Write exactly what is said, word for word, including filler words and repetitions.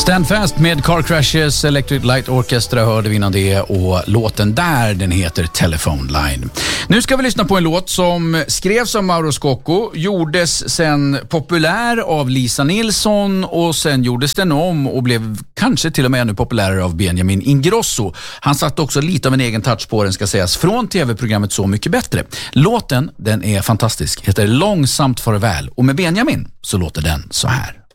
Stand Fast med Car Crashes Electric Light Orchestra hörde vi innan det, och låten där, den heter Telephone Line. Nu ska vi lyssna på en låt som skrevs av Mauro Scocco, gjordes sen populär av Lisa Nilsson och sen gjordes den om och blev kanske till och med ännu populärare av Benjamin Ingrosso. Han satt också lite av en egen touch på den, ska sägas, från tv-programmet Så mycket bättre. Låten, den är fantastisk, heter Långsamt farväl, och med Benjamin så låter den så här.